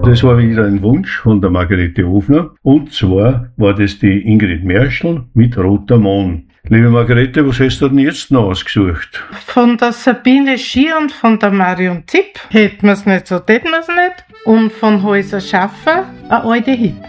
das war wieder ein Wunsch von der Margarete Ofner. Und zwar war das die Ingrid Merschl mit Roter Mohn. Liebe Margarete, was hast du denn jetzt noch ausgesucht? Von der Sabine Schier und von der Marion Zipp. Hätten wir es nicht, so täten wir es nicht. Und von Häuser Schaffer, ein alter Hit.